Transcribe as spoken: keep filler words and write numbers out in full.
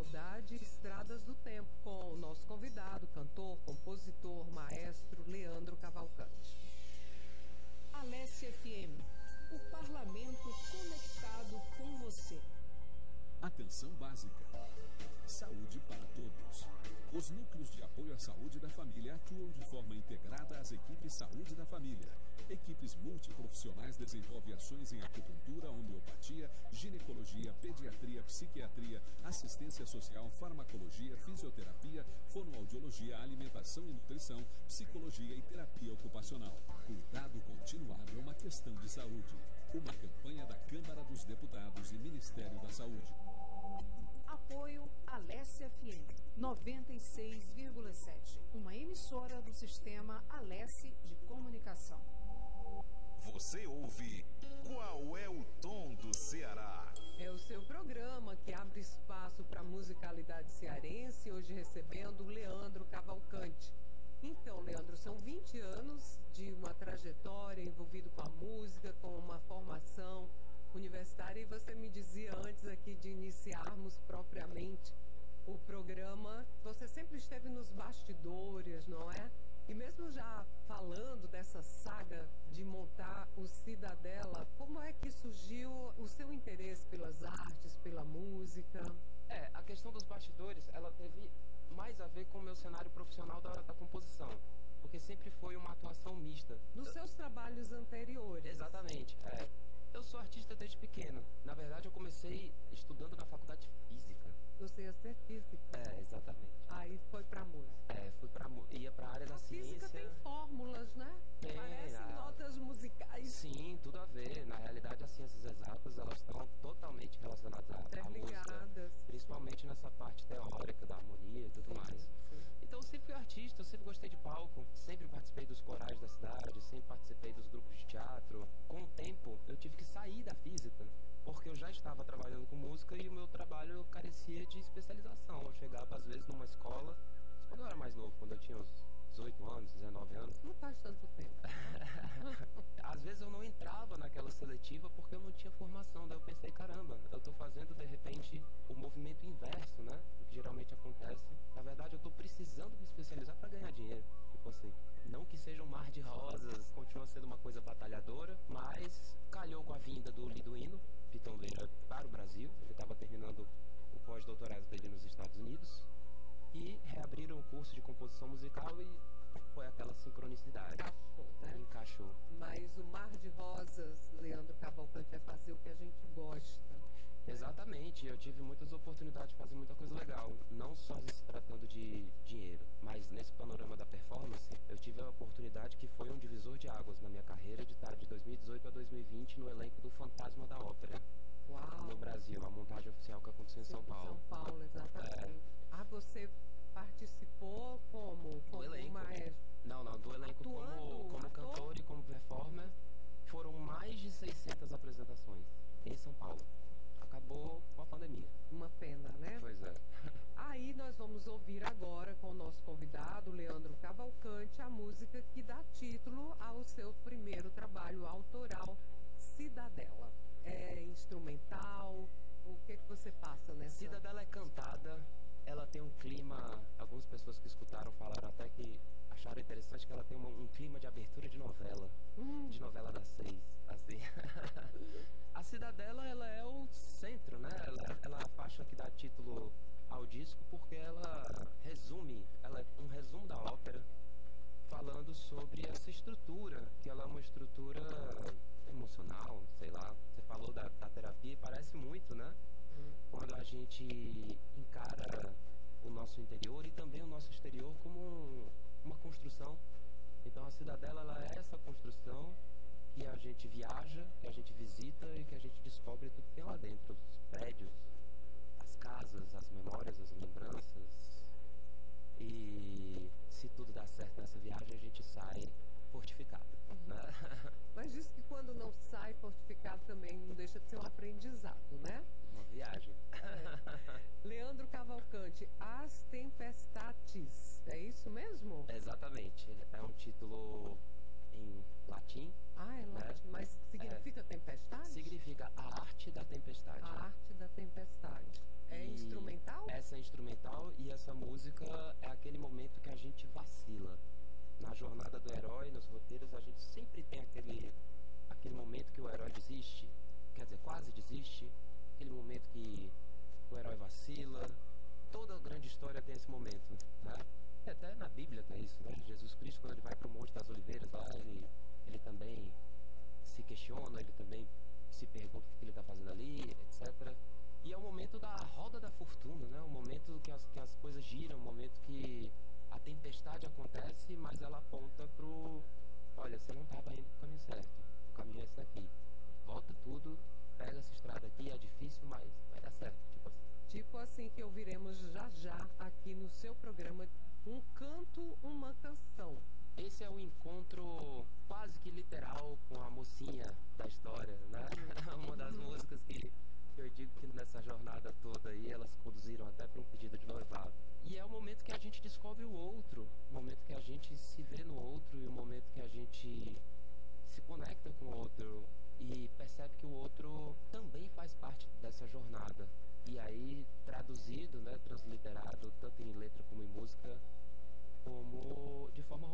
Saudade e Estradas do Tempo, com o nosso convidado, cantor, compositor, maestro Leandro Cavalcante. Alesse F M, o parlamento conectado com você. Atenção básica. Saúde para todos. Os núcleos de apoio à saúde da família atuam de forma integrada às equipes Saúde da Família. Equipes multiprofissionais desenvolvem ações em acupuntura, homeopatia, ginecologia, pediatria, psiquiatria, assistência social, farmacologia, fisioterapia, fonoaudiologia, alimentação e nutrição, psicologia e terapia ocupacional. Cuidado continuado é uma questão de saúde. Uma campanha da Câmara dos Deputados e Ministério da Saúde. Apoio Alesse F M noventa e seis vírgula sete, uma emissora do sistema Alesse de Comunicação. Você ouve Qual é o Tom do Ceará? É o seu programa que abre espaço para a musicalidade cearense, hoje recebendo o Leandro Cavalcante. Então, Leandro, são vinte anos de uma trajetória envolvido com a música, com uma formação universitária, e você me dizia antes aqui de iniciarmos propriamente o programa, você sempre esteve nos bastidores, não é? E mesmo já falando dessa saga de montar o Cidadela, como é que surgiu o seu interesse pelas artes, pela música? É, a questão dos bastidores, ela teve mais a ver com o meu cenário profissional da, da composição, porque sempre foi uma atuação mista. Nos seus trabalhos anteriores? Exatamente, é. Eu sou artista desde pequeno. Na verdade, eu comecei estudando na faculdade de física. Você ia ser física? É, exatamente. Aí foi pra música. É, fui pra, ia pra área da a ciência. Física tem fórmulas, né? Tem, Parecem a... notas musicais. Sim, tudo a ver. Na realidade, as ciências exatas, elas estão totalmente relacionadas à, à música. Principalmente nessa parte teórica da harmonia e tudo sim, mais. Sim. Então, eu sempre fui artista, eu sempre gostei de palco. Sempre participei dos corais da cidade, sempre participei dos grupos de teatro. Com o tempo, eu tive que sair da física, porque eu já estava trabalhando com música e o meu trabalho carecia de especialização. Eu chegava, às vezes, numa escola, quando eu era mais novo, quando eu tinha uns dezoito anos, dezenove anos. Não faz tanto tempo. Às vezes eu não entrava naquela seletiva porque eu não tinha formação. Daí eu pensei, caramba, eu estou fazendo, de repente, o movimento inverso, né? O que geralmente acontece. Na verdade, eu estou precisando me especializar para ganhar dinheiro. Tipo assim, não que seja um mar de rosas, continua sendo uma coisa batalhadora, mas calhou com a vinda do Liduíno Pitonleira para o Brasil. Ele estava terminando o pós-doutorado dele nos Estados Unidos e reabriram o curso de composição musical e foi aquela sincronicidade. Encaixou, né? Encaixou. Mas o mar de rosas, Leandro Cavalcante, é fazer o que a gente gosta. Exatamente, eu tive muitas oportunidades de fazer muita coisa legal, não só se tratando de dinheiro, mas nesse panorama da performance, eu tive a oportunidade que foi um divisor de águas na minha carreira de estar de dois mil e dezoito a dois mil e vinte no elenco do Fantasma da Ópera. Uau. No Brasil, a montagem oficial que aconteceu em São Paulo. São Paulo, exatamente. É. Ah, você participou como? Do como elenco. Maestro? Não, não, do elenco Atuando, como, como cantor e como performer. Foram mais de seiscentas apresentações em São Paulo. Acabou com a pandemia. Uma pena, né? Pois é. Aí nós vamos ouvir agora com o nosso convidado, Leandro Cavalcante, a música que dá título ao seu primeiro trabalho autoral, Cidadela. É instrumental? O que que você passa nessa? Cidadela é cantada, ela tem um clima, algumas pessoas que escutaram falaram até que acharam interessante que ela tem uma, um clima de abertura de novela, hum. de novela das seis, assim. A Cidadela, ela é o centro, né? Ela, ela é a faixa que dá título ao disco porque ela resume, ela é um resumo da ópera, falando sobre essa estrutura, que ela é uma estrutura emocional, sei lá. Você falou da, da terapia e parece muito, né? Hum. Quando a gente encara o nosso interior e também o nosso exterior como um, uma construção. Então a Cidadela, ela é essa construção que a gente viaja, que a gente visita e que a gente descobre tudo que tem lá dentro. Os prédios, as casas, as memórias, as lembranças. E se tudo dá certo nessa viagem, a gente sai fortificado. Uhum. Né? Mas diz que quando não sai fortificado também não deixa de ser um aprendizado, né? Uma viagem. É. Leandro Cavalcante, As Tempestatis, é isso mesmo? Exatamente, é um título em latim. Ah, é latim, né? Mas significa é, tempestade? Significa a arte na jornada do herói, nos roteiros, a gente sempre tem aquele, aquele momento que o herói desiste, quer dizer, quase desiste, aquele momento que o herói vacila. Toda grande história tem esse momento, né? E até na Bíblia tem isso, né? Jesus Cristo, quando ele vai para o Monte das Oliveiras, lá ele, ele também se questiona, ele também se pergunta o que ele está fazendo ali, etcétera. E é o momento da roda da fortuna, né? O momento que as, que as coisas giram, o momento que a tempestade acontece, mas ela aponta pro... Olha, você não estava indo pro caminho certo, o caminho é esse daqui. Volta tudo, pega essa estrada aqui, é difícil, mas vai dar certo, tipo assim. Tipo assim que ouviremos já já aqui no seu programa, Um Canto, Uma Canção. Esse é o encontro quase que literal com a mocinha da história, né? Uma das músicas que eu digo que nessa jornada toda aí, elas conduziram até para um pedido de noivado. E é o momento que a gente descobre o outro, o momento que a gente se vê no outro e o momento que a gente se conecta com o outro e percebe que o outro também faz parte dessa jornada. E aí, traduzido, né, transliterado, tanto em letra como em música, como de forma